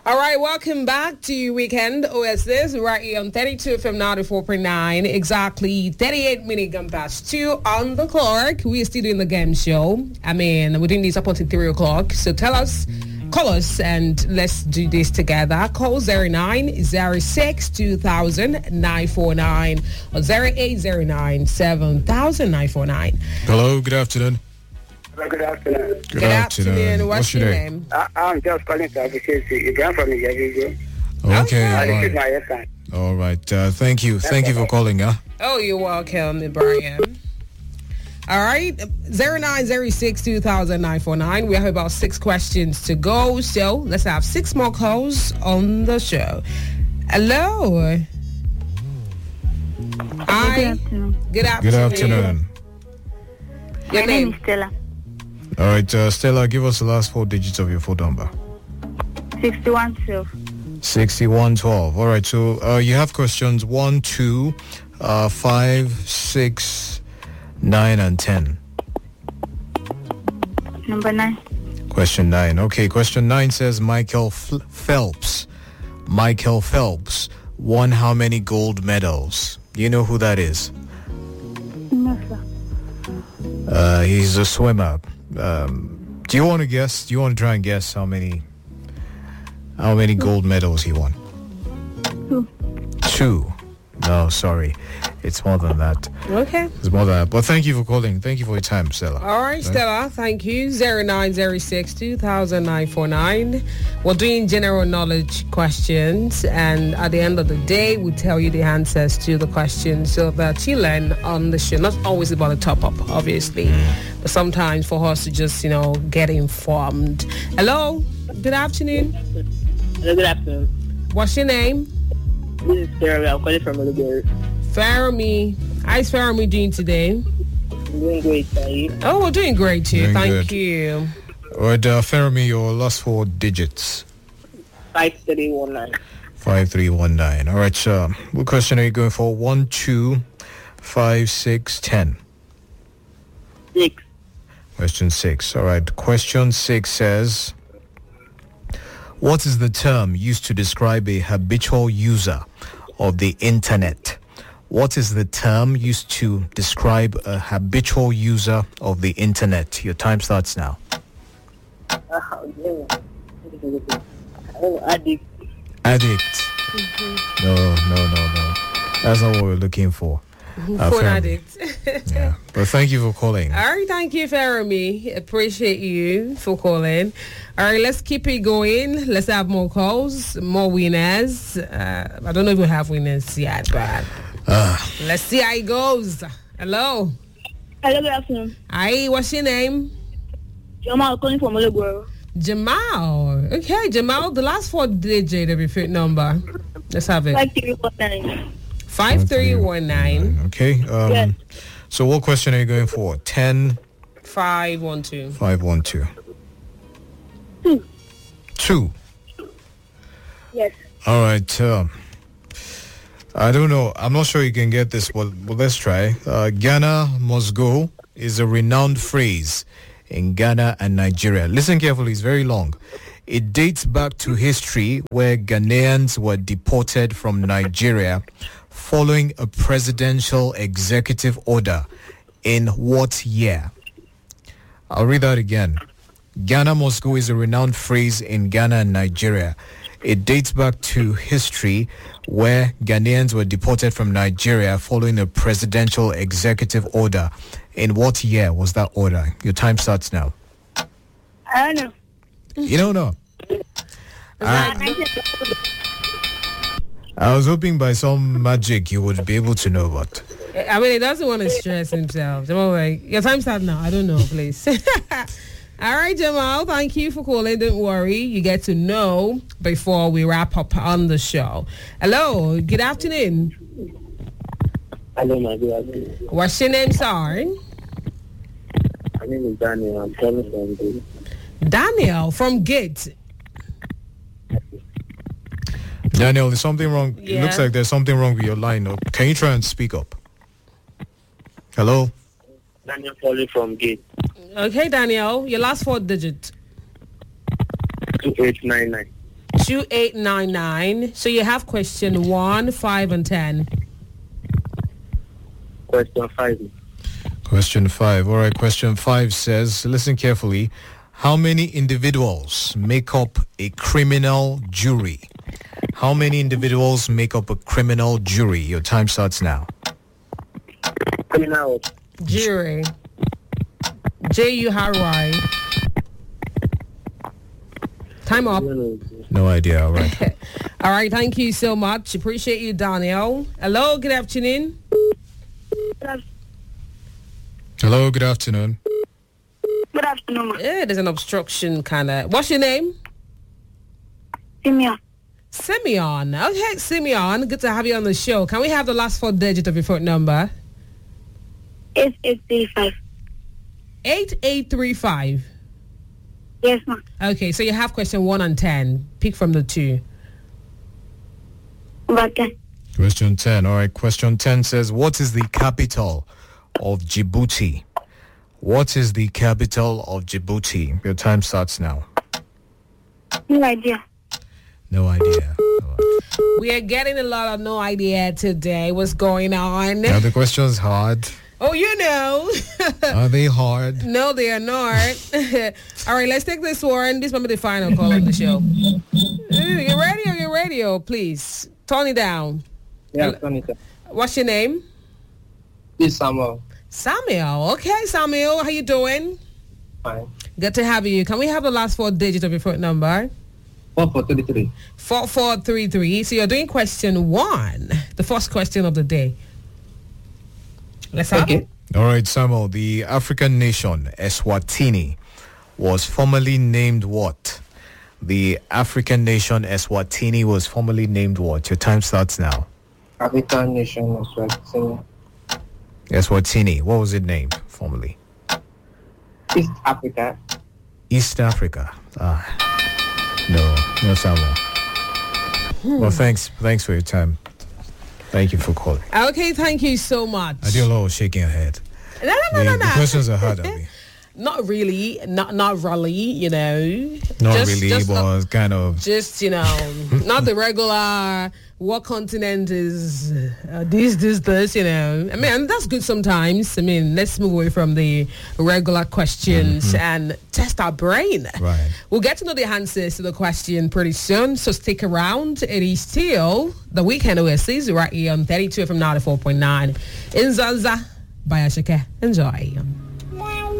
All right, welcome back to Weekend Oasis right here on 32 FM 94.9. Exactly 38 minutes gone past 2 on the clock. We're still doing the game show. We're doing this up until 3 o'clock. So call us and let's do this together. Call 0906 2000 949 or 0809 7000 949. Hello, good afternoon. Good afternoon. Good afternoon. What's your name? I'm just calling to appreciate you. You're from Nigeria. Okay. All right. Thank you. Thank you for calling. Oh, you're welcome, Ibrahim. All right. 0906 2000 949. We have about 6 questions to go. So let's have 6 more calls on the show. Hello. Hi. Good afternoon. Good afternoon. Your name is Stella. All right, Stella, give us the last 4 digits of your phone number. 6112. 6112. All right, so you have questions 1, 2, 5, 6, 9, and 10. Number 9. Question 9. Okay, question 9 says Michael Phelps won how many gold medals? Do you know who that is? No, sir. He's a swimmer. Do you want to guess? Do you want to try and guess how many gold medals he won? 2. No, sorry. It's more than that. Okay. It's more than that. But thank you for calling. Thank you for your time, Stella. All right, Stella. Thank you. 0906 2000 949. We're doing general knowledge questions, and at the end of the day, we tell you the answers to the questions so that you learn on the show. Not always about the top up, obviously, but sometimes for us to just, get informed. Hello. Good afternoon. Hello, good afternoon. What's your name? This is Fermi. I'm calling from Olugori. Fermi. How's Fermi doing today? I'm doing great, thank you. Oh, we're doing great too. Doing Thank good. you. All right, Fermi, your last 4 digits. 5319. 5319. All right, so what question are you going for? 1, 2, 5, 6, 10. 6. Question 6. All right. Question 6 says, what is the term used to describe a habitual user of the internet? What is the term used to describe a habitual user of the internet? Your time starts now. Addict. Addict. No. That's not what we're looking for. Phone addict. Yeah. But thank you for calling. All right, thank you, Fermi. Appreciate you for calling. All right, let's keep it going. Let's have more calls, more winners. I don't know if we have winners yet, but let's see how it goes. Hello. Hello, good afternoon. Hi, what's your name? Jamal calling from Olugoro. Jamal. Okay, Jamal, the last 4 digits of your phone number. Let's have it. 5319. 5319. Okay. Yes. So what question are you going for? 10? 512. 512. 2. Yes. All right. I don't know. I'm not sure you can get this, but let's try. Ghana must go is a renowned phrase in Ghana and Nigeria. Listen carefully. It's very long. It dates back to history where Ghanaians were deported from Nigeria following a presidential executive order in what year? I'll read that again. Ghana must go is a renowned phrase in Ghana and Nigeria. It dates back to history where Ghanaians were deported from Nigeria following a presidential executive order. In what year was that order? Your time starts now. I don't know. You don't know? I was hoping by some magic you would be able to know, but... I mean, he doesn't want to stress himself. Jamal, like, your time starts now. I don't know, please. All right, Jamal, thank you for calling. Don't worry. You get to know before we wrap up on the show. Hello, good afternoon. Hello, my good afternoon. What's your name, sorry? My name is Daniel. I'm calling from Gate. Daniel from Gate. Daniel, there's something wrong. Yeah. It looks like there's something wrong with your line. Can you try and speak up? Hello? Daniel calling from Gate. Okay, Daniel, your last 4 digits. 2899. 2899. So you have question 1, 5, and 10. Question 5. Question 5. All right, question 5 says, listen carefully. How many individuals make up a criminal jury? How many individuals make up a criminal jury? Your time starts now. Criminal. Jury. J-U-R-Y. Time up. No idea. All right. All right, thank you so much. Appreciate you, Daniel. Hello, good afternoon. Hello, good afternoon. Good afternoon, ma. Yeah, there's an obstruction kind of. What's your name? Simeon. Simeon. Okay, Simeon, good to have you on the show. Can we have the last 4 digits of your phone number? 8835. 8835. Yes, ma. Okay, so you have question 1 and 10. Pick from the 2. About 10. Question 10. All right, question 10 says, what is the capital of Djibouti? What is the capital of Djibouti? Your time starts now. No idea. No idea. We are getting a lot of no idea today. What's going on? Now the question's hard. Oh, you know. Are they hard? No, they are not. All right, let's take this one. This might be the final call on the show. You ready on your radio, please? Turn it down. Yeah, Tonita. What's your name? This Samuel. Samuel. Okay, Samuel. How you doing? Fine. Good to have you. Can we have the last 4 digits of your phone number? 4433. 4433. So you're doing question 1, the first question of the day. Let's have it. All right, Samuel. The African nation Eswatini was formerly named what? The African nation Eswatini was formerly named what? Your time starts now. African nation of Swatini. Eswatini. What was it named formerly? East Africa. East Africa. No, Samuel. Well, thanks for your time. Thank you for calling. Okay, thank you so much. Adiola was shaking her head. No. The questions are hard, Abby. Not really, not really, you know. Not really, but kind of. Just, you know, not the regular, what continent is this, you know. I mean, that's good sometimes. I mean, let's move away from the regular questions and test our brain. Right. We'll get to know the answers to the question pretty soon, so stick around. It is still the Weekend OSCs right here on 32 from 94.9 in Zaza by Ashake. Enjoy.